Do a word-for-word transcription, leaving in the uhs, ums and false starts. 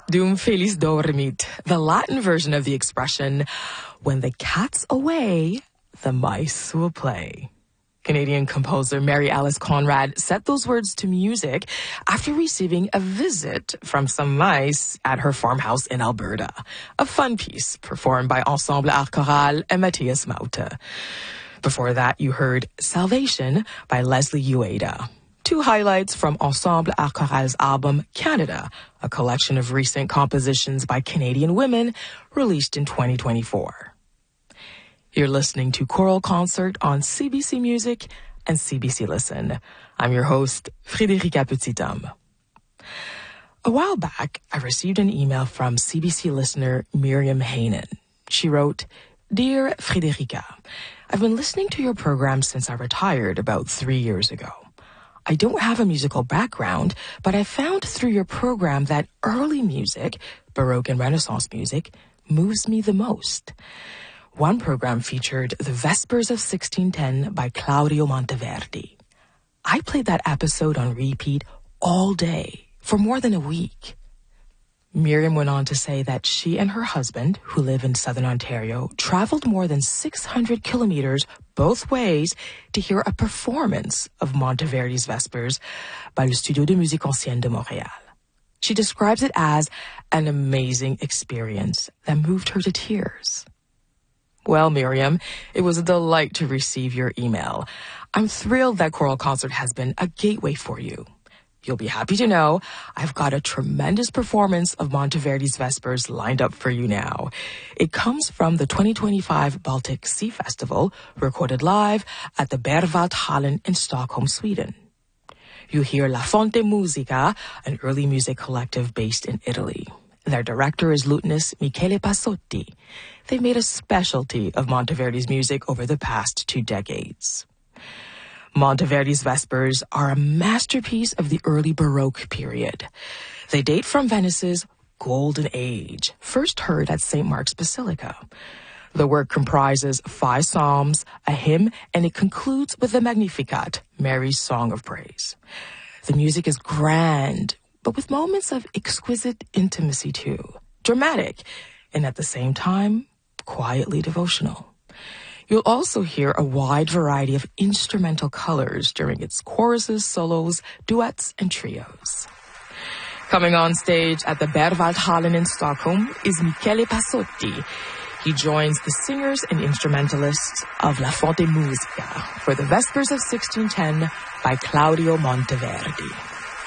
Dum feliz dormit, the Latin version of the expression, when the cat's away, the mice will play. Canadian composer Mary Alice Conrad set those words to music after receiving a visit from some mice at her farmhouse in Alberta. A fun piece performed by Ensemble Art Choral and Matthias Mauta. Before that, you heard Salvation by Leslie Ueda. Two highlights from Ensemble Art Choral's album Canada, a collection of recent compositions by Canadian women released in twenty twenty-four. You're listening to Choral Concert on C B C Music and C B C Listen. I'm your host, Frédérica Petit-Homme. A while back, I received an email from C B C listener Miriam Haynen. She wrote, "Dear Frédérica, I've been listening to your program since I retired about three years ago. I don't have a musical background, but I found through your program that early music, Baroque and Renaissance music, moves me the most. One program featured The Vespers of sixteen ten by Claudio Monteverdi. I played that episode on repeat all day for more than a week." Miriam went on to say that she and her husband, who live in Southern Ontario, traveled more than six hundred kilometers both ways to hear a performance of Monteverdi's Vespers by le Studio de Musique Ancienne de Montréal. She describes it as an amazing experience that moved her to tears. Well, Miriam, it was a delight to receive your email. I'm thrilled that Choral Concert has been a gateway for you. You'll be happy to know I've got a tremendous performance of Monteverdi's Vespers lined up for you now. It comes from the twenty twenty-five Baltic Sea Festival, recorded live at the Berwaldhallen in Stockholm, Sweden. You hear La Fonte Musica, an early music collective based in Italy. Their director is lutenist Michele Passotti. They've made a specialty of Monteverdi's music over the past two decades. Monteverdi's Vespers are a masterpiece of the early Baroque period. They date from Venice's Golden Age, first heard at Saint Mark's Basilica. The work comprises five psalms, a hymn, and it concludes with the Magnificat, Mary's Song of Praise. The music is grand, but with moments of exquisite intimacy too, dramatic, and at the same time, quietly devotional. You'll also hear a wide variety of instrumental colors during its choruses, solos, duets, and trios. Coming on stage at the Berwaldhallen in Stockholm is Michele Passotti. He joins the singers and instrumentalists of La Fonte Musica for the Vespers of sixteen ten by Claudio Monteverdi.